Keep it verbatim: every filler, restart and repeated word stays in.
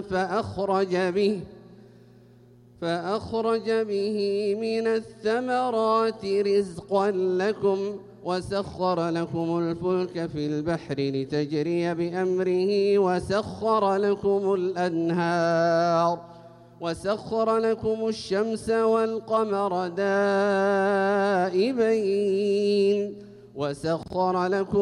فأخرج به فأخرج به من الثمرات رزقا لكم وسخر لكم الفلك في البحر لتجري بأمره وسخر لكم الأنهار وسخر لكم الشمس والقمر دائبين وسخر لكم